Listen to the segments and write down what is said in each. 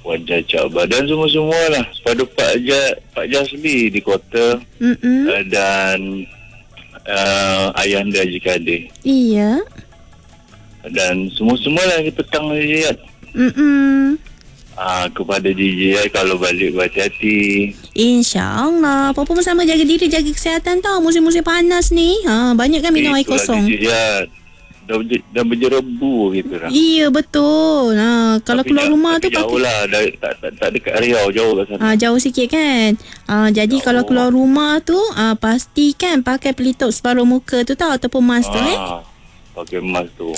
Wajar Cak Abah dan semua-semua lah. Pada Pak Jasbi di kota. Dan Ayahanda Jikadir. Iya. Dan semua-semua lah di petang ni. Kepada DJ kalau balik berhati-hati. InsyaAllah. Apa pun sama jaga diri, jaga kesihatan tau. Musim-musim panas ni. Banyak kan minum air kosong. Dah berjerebu gitu lah. Iya betul. Kalau tapi keluar rumah tu jauh lah. Tak dekat Riau. Jauh kat sana. jauh sikit kan. Jadi kalau keluar rumah tu pastikan pakai pelitup separuh muka tu tau. Ataupun mask tu pakai mask tu.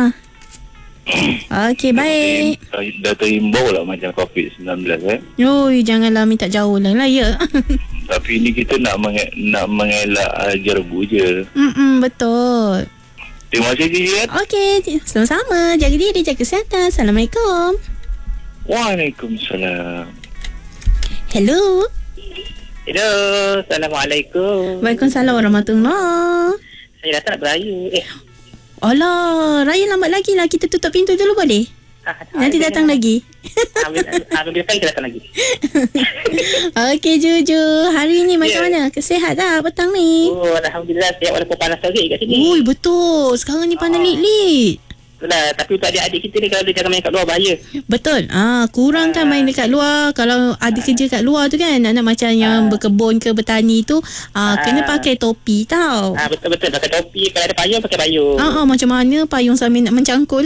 Okey, baik. Dah terhimbau lah macam COVID-19 Oi, janganlah minta jauh lah ya. Tapi ni kita nak mengelak jerebu je. Betul. Terima kasih Jian. Okey, sama-sama. Jaga diri, jaga kesihatan. Assalamualaikum. Waalaikumsalam. Hello. Hello, Assalamualaikum. Waalaikumsalam warahmatullahi. Saya datang nak beraya. Alah, raya lambat lagi lah. Kita tutup pintu dulu boleh? Nanti datang lagi. Ambil kita datang lagi. Okey, Juju. Hari ni macam mana? Sihat tak petang ni? Oh, Alhamdulillah. Sihat walaupun panas lagi kat sini. Ui, betul. Sekarang ni panas lit-lit. Itulah. Tapi untuk adik-adik kita ni, kalau dia jangan main kat luar, bahaya. Betul. Kurang kan main dekat luar. Kalau ada kerja kat luar tu kan, anak macam yang berkebun ke bertani tu, kena pakai topi tau. Betul-betul. Pakai topi. Kalau ada payung, pakai payung. Macam mana payung sambil nak mencangkul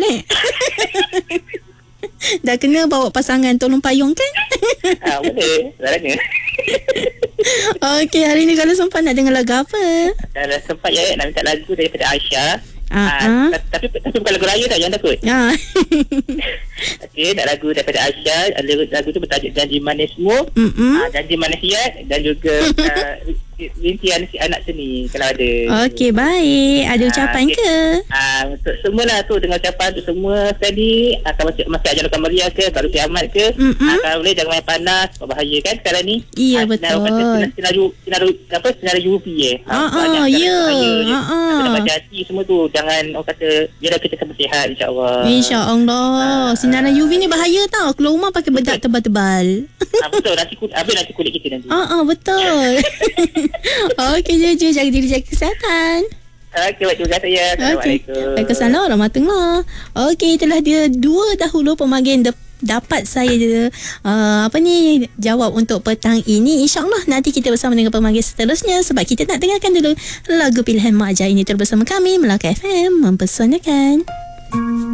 Dah kena bawa pasangan tolong payung kan? Boleh. Caranya. Okey, hari ni kalau sempat nak dengar lagu apa? Kalau sempat nak minta lagu daripada Aisyah. Tapi bukan lagu raya dah, jangan takut. Okey, nak lagu daripada Aisyah. Lagu tu bertajuk Janji Manismu, Janji Manisiat dan juga rintihan si anak seni kalau ada. Okey, baik. Ada ucapan ke? Untuk semualah tu, dengan ucapan untuk semua sekali. Masih ajar Luka Maria ke, baru kiamat ke. Kalau boleh jangan main panas, berbahaya kan sekarang ni. Iya, betul. Sinar UV ya. Nak baca hati semua tu. Jangan orang kata biarlah kita bersihat, insyaAllah. InsyaAllah. Sinaran UV ni bahaya tau. Keluar rumah pakai bedak tebal-tebal. Betul. Nanti kulit kita nanti. Betul. Okey, Juju. Jaga diri, jaga kesihatan. Okey, baik juga saya. Assalamualaikum. Waalaikumsalam warahmatullahi. Okey, itulah dia 2 dahulu pemanggil dapat saya jawab untuk petang ini. InsyaAllah nanti kita bersama dengan pemanggil seterusnya, sebab kita nak dengarkan dulu lagu pilihan Mak Jai ini. Terus bersama kami Melaka FM, mempesonakan.